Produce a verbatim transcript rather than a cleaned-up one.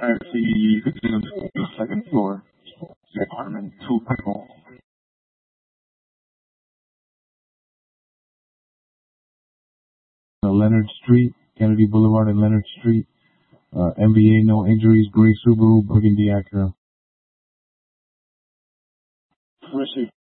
at the second floor, apartment two point oh. Leonard Street, Kennedy Boulevard and Leonard Street. Uh, M B A, no injuries. Gray Subaru, Burgundy Acura. Received.